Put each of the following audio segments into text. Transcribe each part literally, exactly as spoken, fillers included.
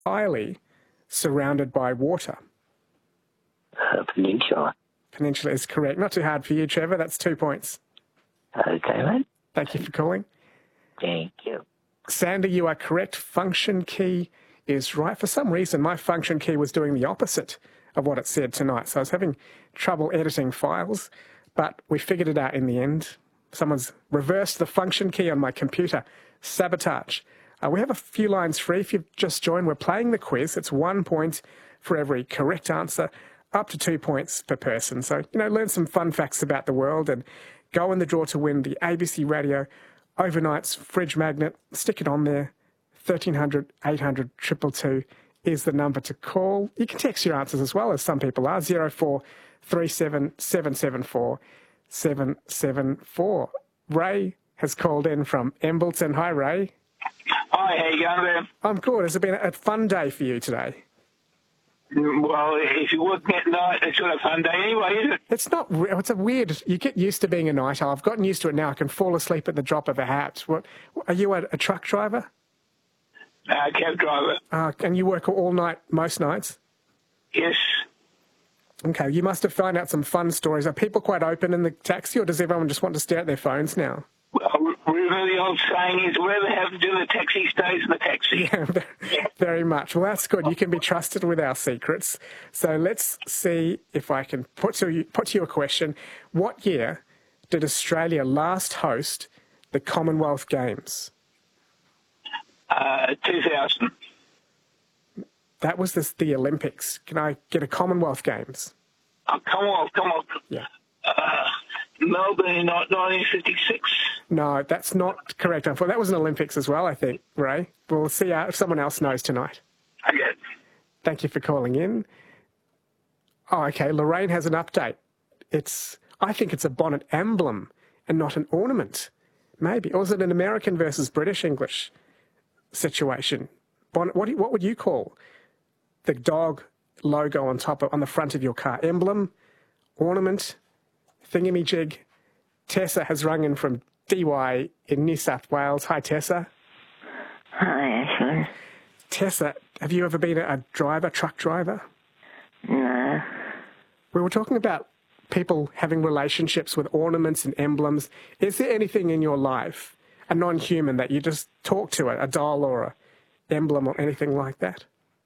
entirely surrounded by water? Uh, peninsula. Peninsula is correct. Not too hard for you, Trevor. That's two points. Okay, mate. Thank you for calling. Thank you. Sander, you are correct. Function key is right. For some reason, my function key was doing the opposite of what it said tonight. So I was having trouble editing files, but we figured it out in the end. Someone's reversed the function key on my computer. Sabotage. Uh, we have a few lines free. If you've just joined, we're playing the quiz. It's one point for every correct answer, up to two points per person. So, you know, learn some fun facts about the world and go in the draw to win the A B C Radio Overnight's fridge magnet. Stick it on there. thirteen hundred, eight hundred, two two two is the number to call. You can text your answers as well, as some people are. zero four three seven seven seven four seven seven four. Ray has called in from Embleton. Hi, Ray. Hi, how you going there? I'm good. Has it been a fun day for you today? Well, if you're working at night, it's not a fun day anyway, is it? It's not. It's a weird. You get used to being a night owl. I've gotten used to it now. I can fall asleep at the drop of a hat. What? Are you a, a truck driver? Uh, cab driver. Uh, and you work all night, most nights? Yes. Okay. You must have found out some fun stories. Are people quite open in the taxi, or does everyone just want to stare at their phones now? Well, remember the old saying is, whatever happens to the taxi stays in the taxi. Yeah, very much. Well, that's good. You can be trusted with our secrets. So let's see if I can put to you, put to you a question. What year did Australia last host the Commonwealth Games? Uh, two thousand. That was the, the Olympics. Can I get a Commonwealth Games? Oh, Commonwealth, Commonwealth. Yeah. Uh, Melbourne in nineteen fifty-six. No, that's not correct. That was an Olympics as well, I think, Ray. We'll see if someone else knows tonight. Okay. Thank you for calling in. Oh, okay. Lorraine has an update. It's, I think it's a bonnet emblem and not an ornament. Maybe. Or is it an American versus British English situation? Bonnet, what, do you, what would you call the dog logo on top of, on the front of your car? Emblem, ornament, thingamajig. Tessa has rung in from D Y in New South Wales. Hi, Tessa. Hi, Ashley. Tessa, have you ever been a, a driver, truck driver? No. We were talking about people having relationships with ornaments and emblems. Is there anything in your life, a non-human, that you just talk to, a, a doll or a emblem or anything like that?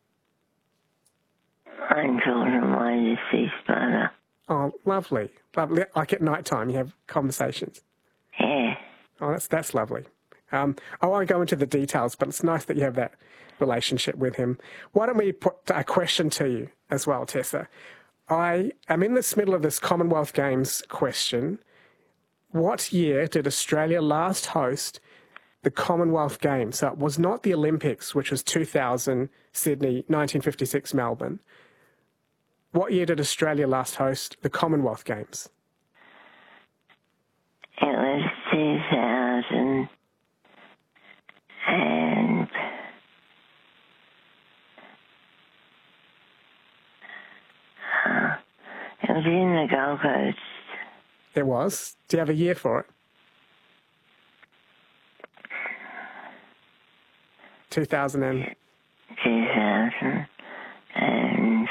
I'm talking to my deceased mother. Oh, lovely. Lovely. Like at night time, you have conversations. Yeah. Oh, that's that's lovely. Um, I won't go into the details, but it's nice that you have that relationship with him. Why don't we put a question to you as well, Tessa? I am in the middle of this Commonwealth Games question. What year did Australia last host the Commonwealth Games? So it was not the Olympics, which was two thousand, Sydney, nineteen fifty-six, Melbourne. What year did Australia last host the Commonwealth Games? It was two thousand and uh, it was in the Gold Coast. It was. Do you have a year for it? two thousand and... two thousand and...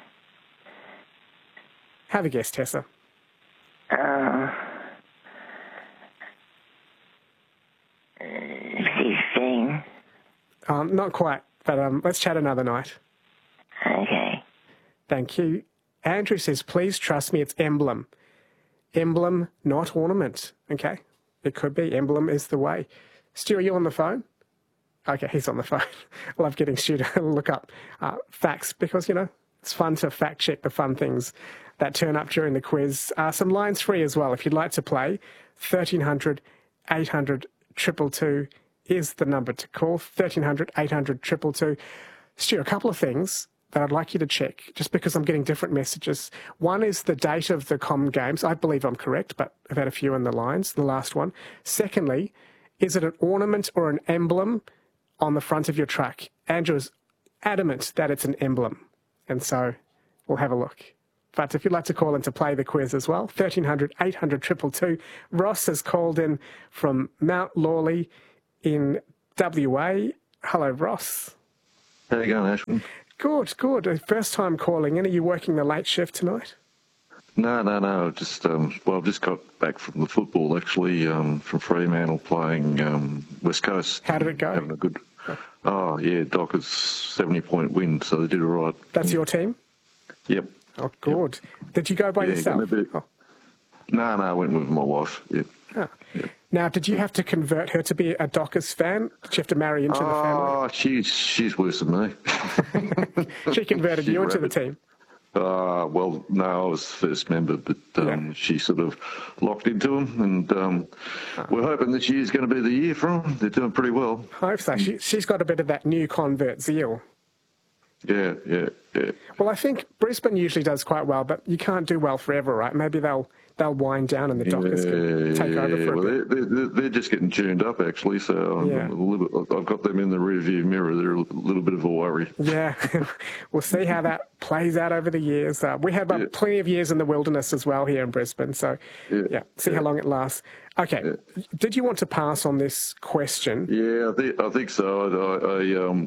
Have a guess, Tessa. Uh, sixteen. Um, not quite, but um, let's chat another night. Okay. Thank you. Andrew says, please trust me, it's emblem. Emblem, not ornament. Okay? It could be. Emblem is the way. Stu, are you on the phone? Okay, he's on the phone. I love getting Stu to look up uh, facts because, you know, it's fun to fact check the fun things that turn up during the quiz. Uh, some lines free as well if you'd like to play. thirteen hundred, eight hundred, two two two is the number to call. thirteen hundred, eight hundred, two two two. Stu, a couple of things that I'd like you to check, just because I'm getting different messages. One is the date of the Common Games. I believe I'm correct, but I've had a few in the lines, the last one. Secondly, is it an ornament or an emblem on the front of your truck? Andrew is adamant that it's an emblem, and so we'll have a look. But if you'd like to call in to play the quiz as well, thirteen hundred, eight hundred, two two two. Ross has called in from Mount Lawley in W A. Hello, Ross. How you going, Ashwin? Good, good. First time calling in. Are you working the late shift tonight? No, no, no. Just um, well, I've just got back from the football actually, um, from Fremantle playing um, West Coast. How did it go? Having a good. Oh yeah, Dockers seventy point win, so they did all right. That's your team? Yep. Oh, good. Yep. Did you go by yeah, yourself? Oh. No, no, I went with my wife. Yeah. Oh. Yep. Now, did you have to convert her to be a Dockers fan? Did you have to marry into oh, the family? Oh, she's she's worse than me. She converted She's you into rabid. the team. Uh, well, no, I was the first member, but um, Yeah. she sort of locked into them, and um, Oh. we're hoping this year's going to be the year for them. They're doing pretty well. I hope so. She, she's got a bit of that new convert zeal. Yeah, yeah, yeah. Well, I think Brisbane usually does quite well, but you can't do well forever, right? Maybe they'll they'll wind down and the Dockers can take over for a well, bit. they're, they're, they're just getting tuned up, actually, so I'm Yeah. a little bit, I've got them in the rearview mirror. They're a little bit of a worry. Yeah, we'll see how that plays out over the years. Uh, we had uh, Yeah. plenty of years in the wilderness as well here in Brisbane, so yeah, Yeah. see how Yeah. long it lasts. Okay, did you want to pass on this question? Yeah, I think I think so. I, I um,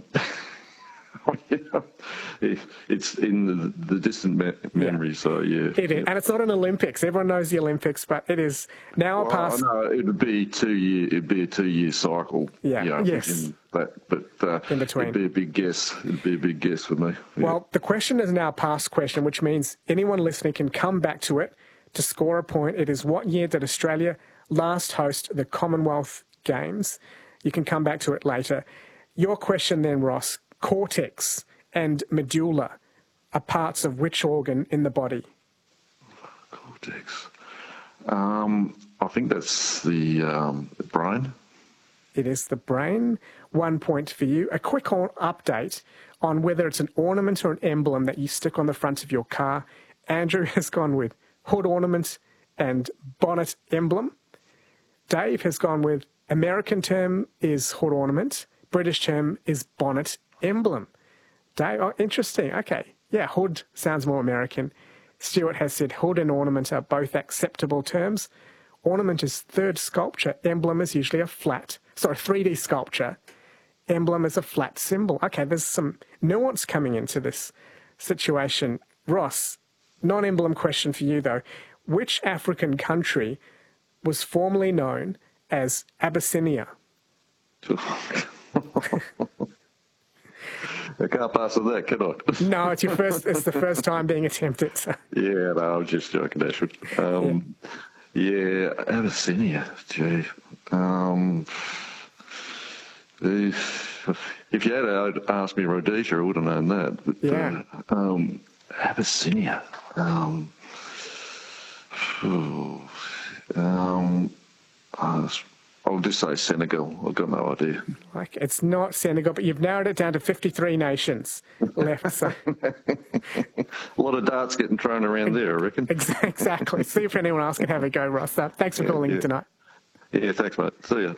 it, it's in the, the distant me- memory. So yeah, It is, and it's not an Olympics. Everyone knows the Olympics, but it is now a Well, pass. no, it would be two year. It'd be a two year cycle. Yeah, You know, yes. in that, but uh, In between. it'd be a big guess. It'd be a big guess for me. Yeah. Well, the question is now a past question, which means anyone listening can come back to it to score a point. It is what year did Australia last host the Commonwealth Games? You can come back to it later. Your question then, Ross, cortex and medulla are parts of which organ in the body? Cortex. Um, I think that's the um, brain. It is the brain. One point for you. A quick on- update on whether it's an ornament or an emblem that you stick on the front of your car. Andrew has gone with hood ornament and bonnet emblem. Dave has gone with American term is hood ornament. British term is bonnet emblem. Dave, oh, interesting. Okay. Yeah, hood sounds more American. Stuart has said hood and ornament are both acceptable terms. Ornament is third sculpture. Emblem is usually a flat, sorry, three D sculpture. Emblem is a flat symbol. Okay, there's some nuance coming into this situation. Ross, non-emblem question for you though. Which African country was formerly known as Abyssinia? I can't pass on that, can I? No, it's your first. It's the first time being attempted. So. Yeah, no, I was just joking, Ashford. Um, yeah. yeah, Abyssinia, gee. Um, if, if you had asked me Rhodesia, I would have known that. But, Yeah. Uh, um, Abyssinia. Um, um, uh, I'll just say Senegal. I've got no idea. Like it's not Senegal, but you've narrowed it down to fifty-three nations left. So. A lot of darts getting thrown around there, I reckon. Exactly. See if anyone else can have a go, Ross. Uh, thanks for Yeah, calling yeah. in tonight. Yeah, thanks, mate. See ya.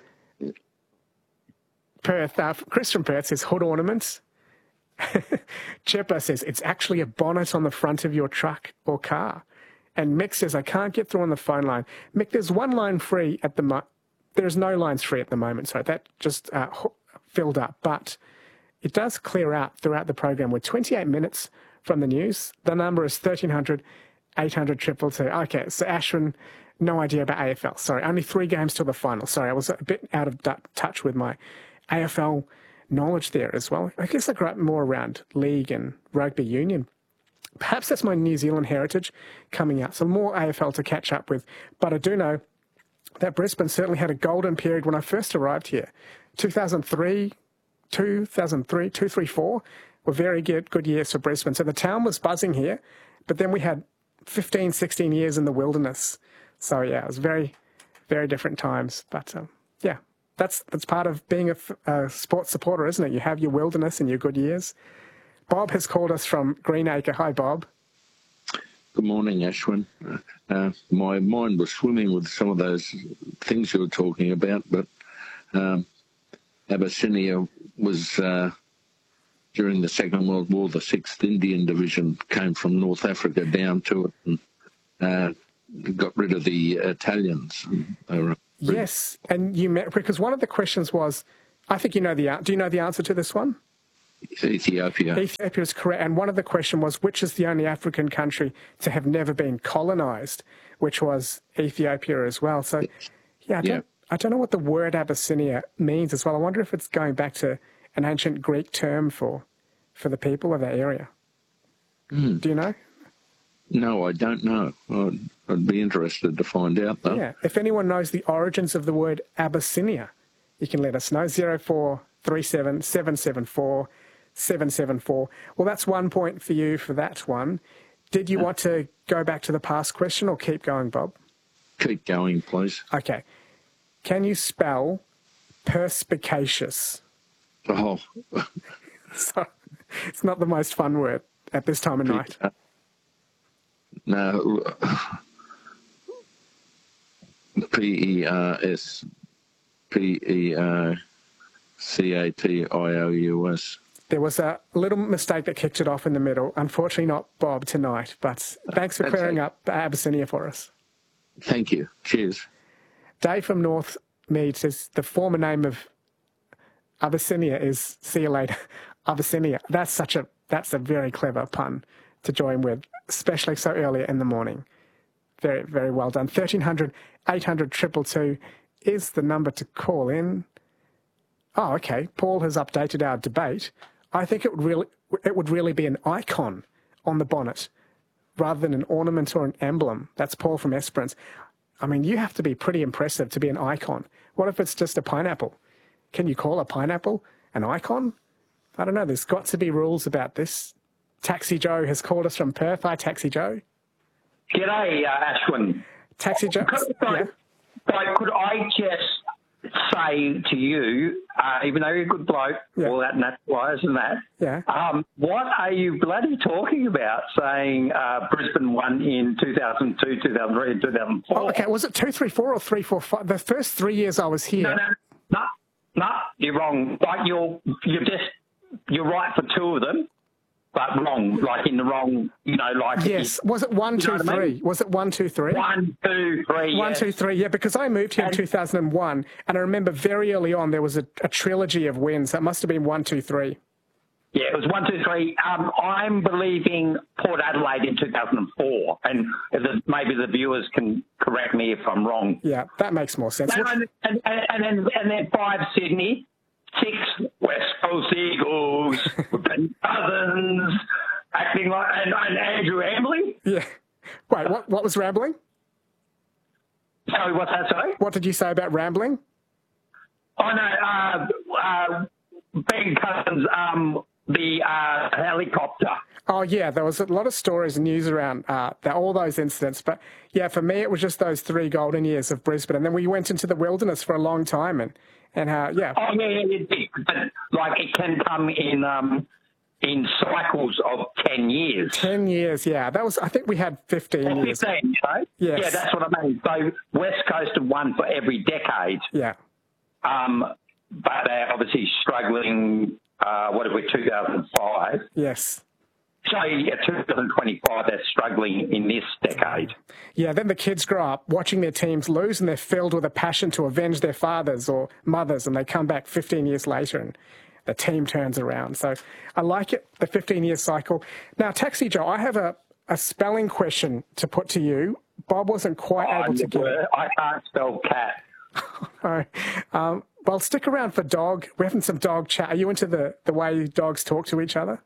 Perth, uh, Chris from Perth says hood ornaments. Chipper says it's actually a bonnet on the front of your truck or car. And Mick says I can't get through on the phone line. Mick, there's one line free at the mo- there's no lines free at the moment, so that just uh, ho- filled up. But it does clear out throughout the program. We're twenty-eight minutes from the news. The number is thirteen hundred, eight hundred, two two two. Okay, so Ashwin, no idea about A F L. Sorry, only three games till the final. Sorry, I was a bit out of du- touch with my A F L knowledge there as well. I guess I grew up more around league and rugby union. Perhaps that's my New Zealand heritage coming out. So more A F L to catch up with. But I do know that Brisbane certainly had a golden period when I first arrived here. two thousand three, two thousand three, two, three, four were very good, good years for Brisbane. So the town was buzzing here, but then we had fifteen, sixteen years in the wilderness. So yeah, it was very, very different times. But um, yeah, that's that's part of being a, a sports supporter, isn't it? You have your wilderness and your good years. Bob has called us from Greenacre. Hi, Bob. Good morning, Ashwin. Uh, my mind was swimming with some of those things you were talking about, but um, Abyssinia was, uh, during the Second World War, the sixth Indian Division came from North Africa down to it and uh, got rid of the Italians. They were Yes, and you met, because one of the questions was, I think you know the, do you know the answer to this one? Ethiopia. Ethiopia is correct. And one of the question was, which is the only African country to have never been colonized, which was Ethiopia as well. So, yeah, I don't, Yeah. I don't know what the word Abyssinia means as well. I wonder if it's going back to an ancient Greek term for, for the people of that area. Mm. Do you know? No, I don't know. I'd, I'd be interested to find out, though. Yeah. If anyone knows the origins of the word Abyssinia, you can let us know. zero four three seven seven seven four seven seven four. Well, that's one point for you for that one. Did you want to go back to the past question or keep going, Bob? Keep going, please. Okay. Can you spell perspicacious? Oh, So, it's not the most fun word at this time of night. no. P E R S P E R C A T I O U S. There was a little mistake that kicked it off in the middle. Unfortunately, not Bob tonight, but thanks for That's clearing it. up Abyssinia for us. Thank you. Cheers. Dave from North Mead says the former name of Abyssinia is see you later, Abyssinia. That's such a that's a very clever pun to join with, especially so early in the morning. Very, very well done. thirteen hundred, eight hundred, two two two is the number to call in. Oh, okay. Paul has updated our debate. I think it would really it would really be an icon on the bonnet rather than an ornament or an emblem. That's Paul from Esperance. I mean, you have to be pretty impressive to be an icon. What if it's just a pineapple? Can you call a pineapple an icon? I don't know. There's got to be rules about this. Taxi Joe has called us from Perth. Hi, Taxi Joe. G'day, uh, Ashwin. Taxi Joe. Could, Yeah. like, could I just say to you, uh, even though you're a good bloke, Yeah. all that naturalised and that, Yeah. um, what are you bloody talking about saying uh, Brisbane won in two thousand two, two thousand three and two thousand four? Oh, okay. Was it two three four or three four five? The first three years I was here. No, no, no, no, you're wrong. Like, you're, you're just, you're right for two of them, but wrong, like in the wrong, you know, like... Yes. Was it one, You two, know what I three? mean? Was it one, two, three? One, two, three, One, yes. two, three, yeah, because I moved here in And- two thousand one, and I remember very early on there was a, a trilogy of wins. That must have been one, two, three. Yeah, it was one, two, three. Um, I'm believing Port Adelaide in two thousand four, and if the, maybe the viewers can correct me if I'm wrong. Yeah, that makes more sense. And, and, and, and then and then five Sydney, six West Coast Eagles, with Ben Cousins acting like and, and Andrew Ambling. Yeah. Wait, what, what was rambling? Sorry, what's that? Sorry. What did you say about rambling? Oh no, uh, uh, Ben Cousins, um, the uh, helicopter. Oh, yeah, there was a lot of stories and news around uh, that, all those incidents. But, yeah, for me, it was just those three golden years of Brisbane. And then we went into the wilderness for a long time. And, and how, yeah. Oh yeah, yeah, it did. But like it can come in um, in cycles of ten years. ten years, yeah. That was, I think we had fifteen Or years. fifteen, you know? Yes. Yeah, that's what I mean. So West Coast have won for every decade, Yeah. um, but they're obviously struggling. Uh, what are we? two thousand five. Yes. So yeah, two thousand twenty-five. They're struggling in this decade. Yeah, then the kids grow up watching their teams lose and they're filled with a passion to avenge their fathers or mothers, and they come back fifteen years later and the team turns around. So I like it, the fifteen-year cycle. Now, Taxi Joe, I have a, a spelling question to put to you. Bob wasn't quite Oh, able to get it. I can't spell cat. No. Um, well, stick around for dog. We're having some dog chat. Are you into the, the way dogs talk to each other?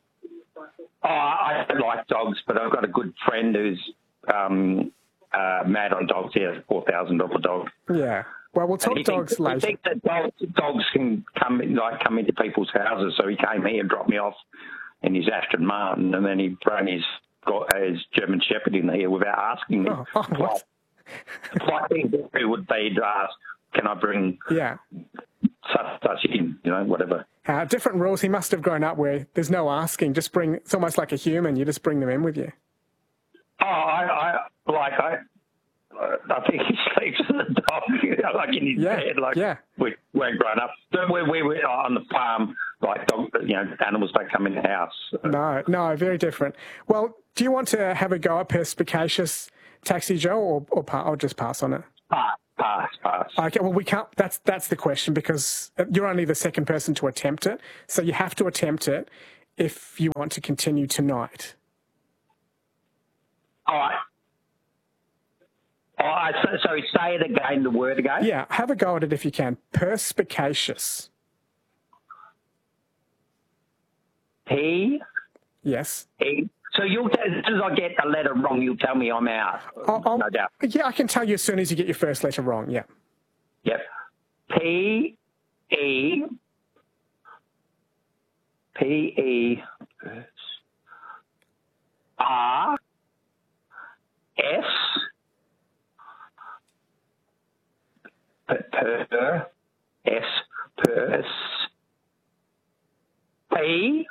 Oh, I don't like dogs, but I've got a good friend who's um, uh, mad on dogs. He has a four thousand dollars dog. Yeah. Well, we'll talk He dogs thinks, later. He thinks that dogs, dogs can come in, like come into people's houses, so he came here and dropped me off in his Aston Martin, and then he thrown his got his German Shepherd in here without asking me. Oh, oh, what? The polite thing to do would be to ask, "Can I bring Yeah. such such in?" You know, whatever. Uh, different rules. He must have grown up where there's no asking. Just bring. It's almost like a human. You just bring them in with you. Oh, I, I like I. I think he sleeps with the dog, you know, like in his Yeah, bed. Like yeah. we weren't grown up. But we we were on the farm. Like dog, you know, animals don't come in the house. No, no, very different. Well, do you want to have a go at perspicacious, Taxi Joe, or or, pa- or just pass on it? Pass, Pass, pass. Okay, well, we can't. That's that's the question because you're only the second person to attempt it, so you have to attempt it if you want to continue tonight. All right. All right. So, so say it again. The word again. Yeah, have a go at it if you can. Perspicacious. P. Yes. E. So you'll t- as soon as I get the letter wrong, you'll tell me I'm out. I'll, I'll, no doubt. Yeah, I can tell you as soon as you get your first letter wrong. Yeah. Yep. P. E. P. E. R. S. Per. S. Pers. P.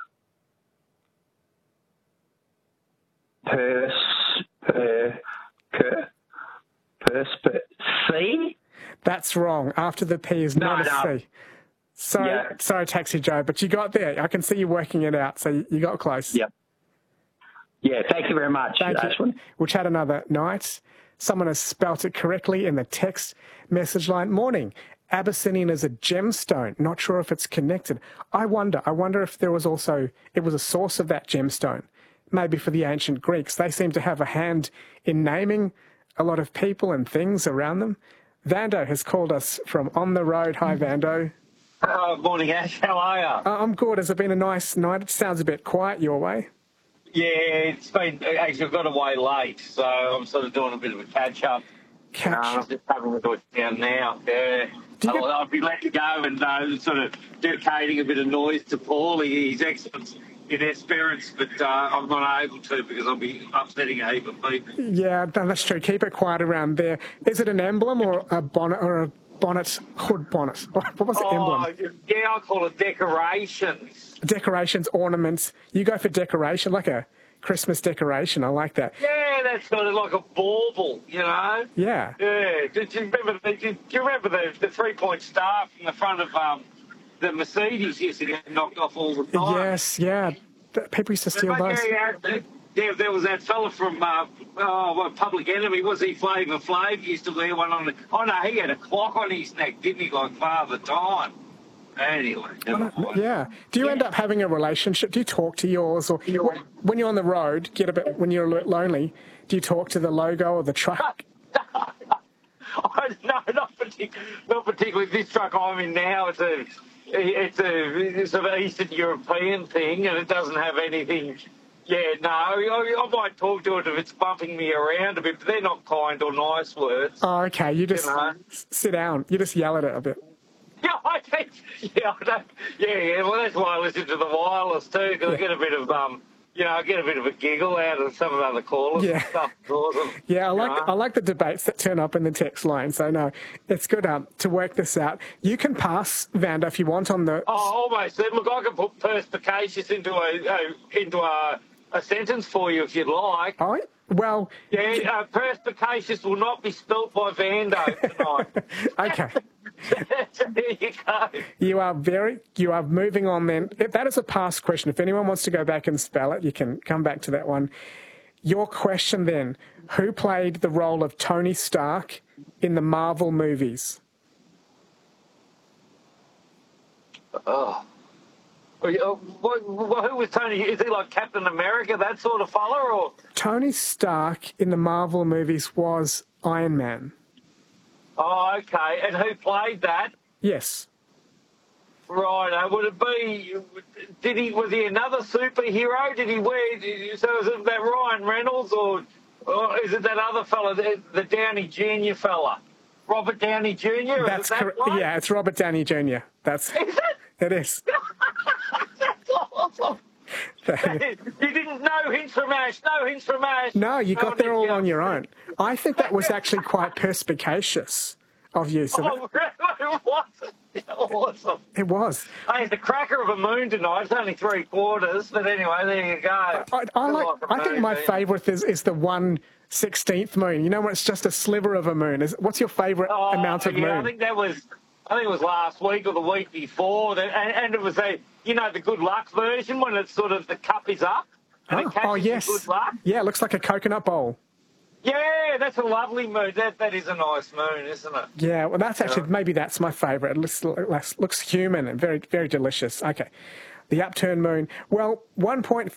Pers. Per. Per. Pers. Per. C. That's wrong. After the P is No, not a no. C. Sorry, Yeah. sorry, Taxi Joe, but you got there. I can see you working it out, so you- you got close. Yep. Yeah, thank you very much, Thank Ashwin. you. We'll chat another night. Someone has spelt it correctly in the text message line. Morning. Abyssinian is a gemstone. Not sure if it's connected. I wonder. I wonder if there was also, it was a source of that gemstone. Maybe for the ancient Greeks. They seem to have a hand in naming a lot of people and things around them. Vando has called us from on the road. Hi, Vando. Uh, morning, Ash. How are you? Uh, I'm good. Has it been a nice night? It sounds a bit quiet your way. Yeah, it's been, actually, I got away late, so I'm sort of doing a bit of a catch-up. Catch. Uh, I'm just having a look down now. Yeah. Do you I'll, I'll be let to go and uh, sort of dedicating a bit of noise to Paul. He, he's excellent in Esperance, but uh, I'm not able to because I'll be upsetting a heap of people. Yeah, no, that's true. Keep it quiet around there. Is it an emblem or a bonnet or a bonnet, hood bonnet? What was the Oh, emblem? yeah, I call it decorations. Decorations, ornaments. You go for decoration, like a Christmas decoration. I like that. Yeah, that's sort of like a bauble, you know? Yeah. Yeah. Did you remember the, do you remember the, the three-point star from the front of um, the Mercedes used to get knocked off all the time? Yes, yeah. Th- People used to steal But, those. yeah, yeah, there, there was that fella from uh, oh, what, Public Enemy, was he Flavor Flav? He used to wear one on the... Oh, no, he had a clock on his neck, didn't he, like Father Time? Anyway, never mind. Yeah. Do you end up having a relationship? Do you talk to yours? Or when you're on the road, get a bit, when you're lonely, do you talk to the logo or the truck? Oh, no, not particularly. Not particularly. This truck I'm in now, it's a, it's a sort of Eastern European thing, and it doesn't have anything. Yeah, no, I, I might talk to it if it's bumping me around a bit, but they're not kind or nice words. Oh, okay. You just You know? s- sit down. You just yell at it a bit. Yeah, I think, yeah, I don't, yeah, yeah. Well, that's why I listen to the wireless too, because I get a bit of um, you know, I get a bit of a giggle out of some of the other callers Yeah. and stuff. It's awesome. Yeah, I you like know? I like the debates that turn up in the text line. So no, it's good um, to work this out. You can pass, Vanda, if you want on the. Oh, almost. Look, I can put perspicacious into a, a into a, a sentence for you if you'd like. Oh, well. Yeah, uh, perspicacious will not be spelt by Vando tonight. Okay. There you go. You are very, you are moving on then. If that is a past question. If anyone wants to go back and spell it, you can come back to that one. Your question then, who played the role of Tony Stark in the Marvel movies? Oh. Well, you- uh, what, what, who was Tony? Is he like Captain America, that sort of fella, or? Tony Stark in the Marvel movies was Iron Man. Oh, okay. And who played that? Yes. Right. Uh, would it be? Did he? Was he another superhero? Did he wear? Did, so is it that Ryan Reynolds, or, or is it that other fella, the, the Downey Junior fella, Robert Downey Junior? That's is it that correct. right? Yeah, it's Robert Downey Junior That's Is it? it is. That's awesome. You didn't know hints from Ash. No hints from Ash. No, you got there all on your own. I think that was actually quite perspicacious of you. So that, Oh, really? It was. Awesome. it was. Hey, it's the cracker of a moon tonight. It's only three quarters, but anyway, there you go. I, I, like, I think my favourite is, is the one sixteenth moon. You know when it's just a sliver of a moon. Is what's your favourite Oh, amount of yeah, moon? I think that was, I think it was last week or the week before, that, and, and it was a, you know, the good luck version when it's sort of the cup is up and Oh, it catches oh, yes. the good luck. Yeah, it looks like a coconut bowl. Yeah, that's a lovely moon. That That is a nice moon, isn't it? Yeah, well, that's actually, Yeah. maybe that's my favourite. It looks, looks, looks human and very, very delicious. Okay. The upturned moon. Well, one point